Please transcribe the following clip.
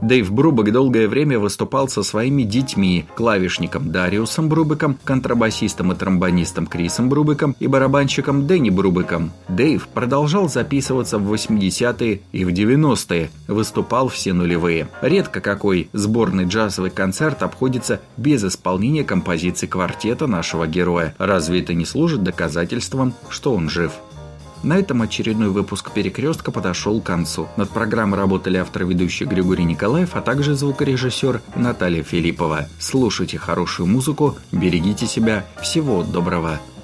Дэйв Брубек долгое время выступал со своими детьми, клавишником Дариусом Брубеком, контрабасистом и тромбонистом Крисом Брубеком и барабанщиком Дэнни Брубеком. Дэйв продолжал записываться в 80-е и в 90-е, выступал все нулевые. Редко какой сборный джазовый концерт обходится без исполнения композиций квартета нашего героя. Разве это не служит доказательством, что он жив? На этом очередной выпуск «Перекрестка» подошел к концу. Над программой работали автор и ведущий Григорий Николаев, а также звукорежиссер Наталья Филиппова. Слушайте хорошую музыку, берегите себя. Всего доброго.